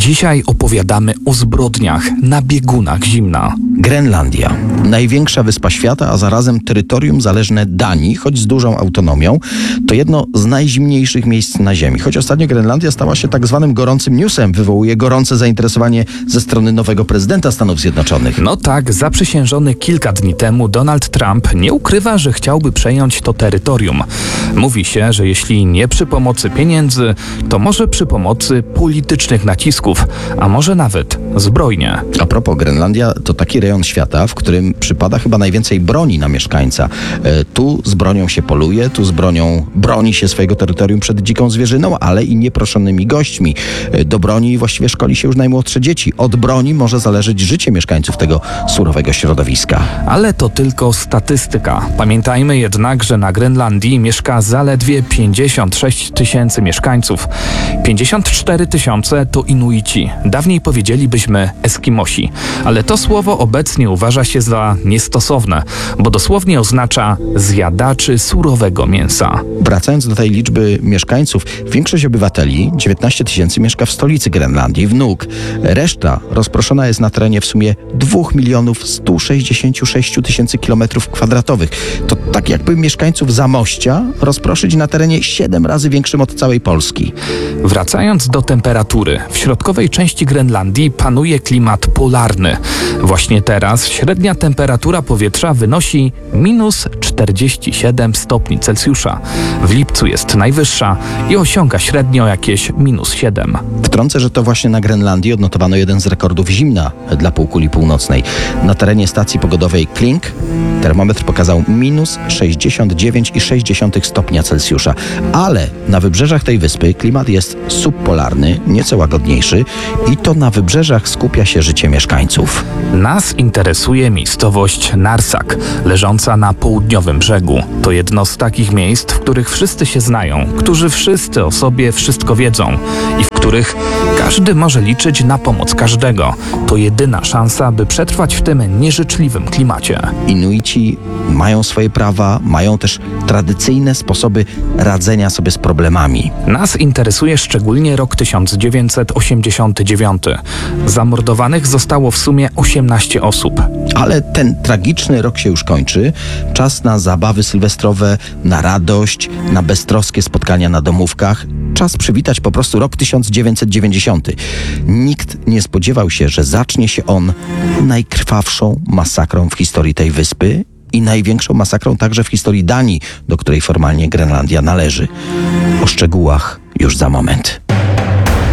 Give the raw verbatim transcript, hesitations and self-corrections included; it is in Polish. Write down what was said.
Dzisiaj opowiadamy o zbrodniach na biegunach zimna. Grenlandia. Największa wyspa świata, a zarazem terytorium zależne Danii, choć z dużą autonomią, to jedno z najzimniejszych miejsc na Ziemi. Choć ostatnio Grenlandia stała się tak zwanym gorącym newsem, wywołuje gorące zainteresowanie ze strony nowego prezydenta Stanów Zjednoczonych. No tak, zaprzysiężony kilka dni temu Donald Trump nie ukrywa, że chciałby przejąć to terytorium. Mówi się, że jeśli nie przy pomocy pieniędzy, to może przy pomocy politycznych nacisków, a może nawet zbrojnie. A propos, Grenlandia to taki rejon świata, w którym przypada chyba najwięcej broni na mieszkańca. E, tu z bronią się poluje, tu z bronią broni się swojego terytorium przed dziką zwierzyną, ale i nieproszonymi gośćmi. E, do broni właściwie szkoli się już najmłodsze dzieci. Od broni może zależeć życie mieszkańców tego surowego środowiska. Ale to tylko statystyka. Pamiętajmy jednak, że na Grenlandii mieszka zaledwie pięćdziesiąt sześć tysięcy mieszkańców. pięćdziesiąt cztery tysiące to Inuici. Dawniej powiedzielibyśmy Eskimosi. Ale to słowo obecnie uważa się za niestosowne, bo dosłownie oznacza zjadaczy surowego mięsa. Wracając do tej liczby mieszkańców, większość obywateli, dziewiętnaście tysięcy, mieszka w stolicy Grenlandii, w Nuuk. Reszta rozproszona jest na terenie w sumie dwa miliony sto sześćdziesiąt sześć tysięcy kilometrów kwadratowych. To tak jakby mieszkańców Zamościa rozproszyć na terenie siedem razy większym od całej Polski. Wracając do temperatury, w środkowej części Grenlandii panuje klimat polarny. Właśnie teraz średnia temperatura powietrza wynosi minus czterdzieści siedem stopni Celsjusza. W lipcu jest najwyższa i osiąga średnio jakieś minus siedem. Wtrącę, że to właśnie na Grenlandii odnotowano jeden z rekordów zimna dla półkuli północnej. Na terenie stacji pogodowej Klink termometr pokazał minus sześćdziesiąt dziewięć i sześć dziesiątych stopnia Celsjusza. Ale na wybrzeżach tej wyspy klimat jest subpolarny, nieco łagodniejszy i to na wybrzeżach skupia się życie mieszkańców. Nas interesuje miejscowość Narsak, leżąca na południowym brzegu. To jedno z takich miejsc, w których wszyscy się znają, którzy wszyscy o sobie wszystko wiedzą i w których każdy może liczyć na pomoc każdego. To jedyna szansa, by przetrwać w tym nieżyczliwym klimacie. Inuici mają swoje prawa, mają też tradycyjne sposoby radzenia sobie z problemami. Nas interesuje szczególnie rok tysiąc dziewięćset osiemdziesiąty dziewiąty. Zamordowanych zostało w sumie osiemnaście osób. Ale ten tragiczny rok się już kończy. Czas na zabawy sylwestrowe, na radość, na beztroskie spotkania na domówkach. Czas przywitać po prostu rok tysiąc dziewięćset dziewięćdziesiąty. Nikt nie spodziewał się, że zacznie się on najkrwawszą masakrą w historii tej wyspy i największą masakrą także w historii Danii, do której formalnie Grenlandia należy. O szczegółach już za moment.